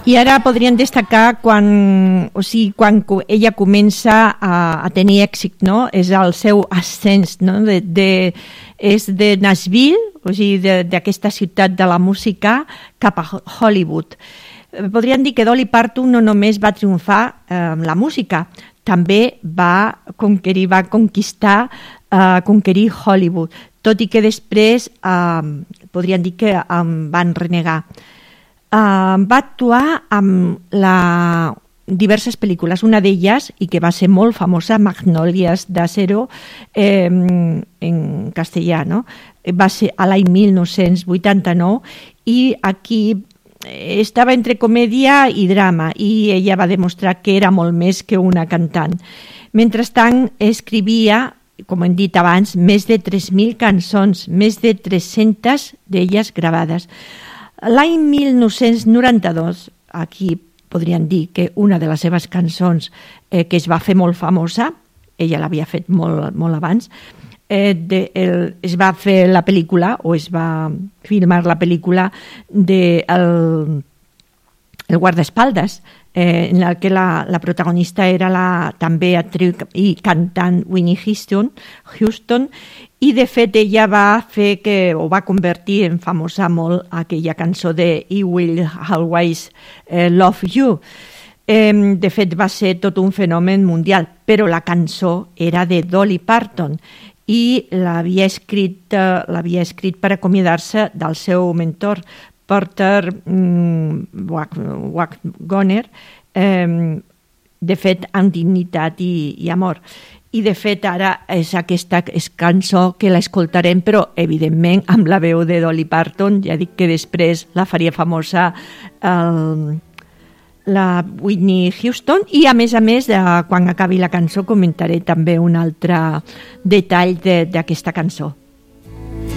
I ara podríem destacar quan ella comença a tenir èxit, no? És el seu ascens, no? És de Nashville, o sigui, d'aquesta ciutat de la música, cap a Hollywood. Podríem dir que Dolly Parton no només va triomfar amb la música, també va conquistar Hollywood, tot i que després podríem dir que van renegar. Va actuar amb diverses pel·lícules, una d'elles, i que va ser molt famosa, Magnolias d'Acero, en castellà, no? Va ser a l'any 1989, i aquí estava entre comèdia i drama, i ella va demostrar que era molt més que una cantant. Mentrestant, escrivia, com hem dit abans, més de 3.000 cançons, més de 300 d'elles gravades. L'any 1992, aquí podríem dir que una de les seves cançons que es va fer molt famosa, ella l'havia fet molt abans, es va fer la pel·lícula, o es va filmar la pel·lícula de El guardaespaldes, en la que la protagonista era també actriu i cantant Whitney Houston, i de fet ella va convertir en famosa molt aquella cançó de I Will Always Love You. De fet va ser tot un fenomen mundial, però la cançó era de Dolly Parton i l'havia escrit per acomiadar-se del seu mentor, Porter Wagoner, de fet amb dignitat i amor. I de fet ara és aquesta cançó que l'escoltarem, però evidentment amb la veu de Dolly Parton. Ja dic que després la faria famosa la Whitney Houston, i a més, quan acabi la cançó comentaré també un altre detall d'aquesta cançó.